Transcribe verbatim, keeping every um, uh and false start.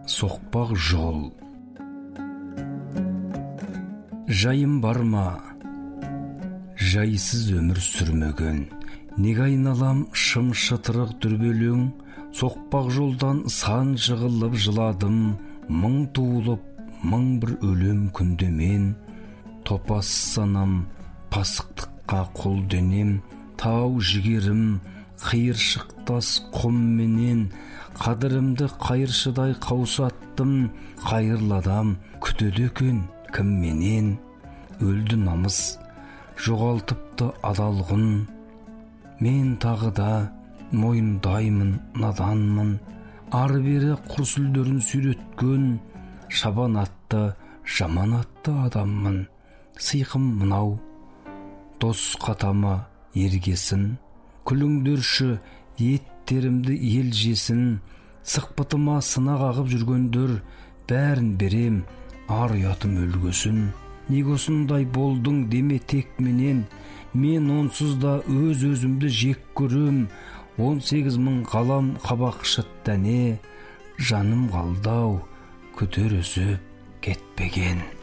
соқпақ жол. Жайым бар ма? Жайсыз өмір сүрмеген, неге айналам шым шытырық дүрбелең, соқпақ жолдан сан жығылып жыладым, мың туылып, мың бір өлем күнде мен. Топас санам, пасықтыққа қол денем, тау жігерім, қиыршықтас құм менен, қадірімді қайыршыдай қаусаттым, қайырладам күтеді екен кім менен. Өлді намыс, жоғалтыпты адалғын, мен тағы да мойындаймын, наданмын, ары-бері құр сүлдерін сүйреткен, шабан атты, жаман атты адаммын. Сыйқым мынау, дос қатама ергесін, күліңдерші еттерімді ел жесін, сықпытыма сына қағып жүргендер, бәрін берем, ар ұятым өлгесін. Неге осындай болдың деме тек менен, мен онсыз да өз-өзімді жек көрем. Он сегіз мың қалам қабақ шыттане, жаным қалдау, күтер өсіп кетпеген.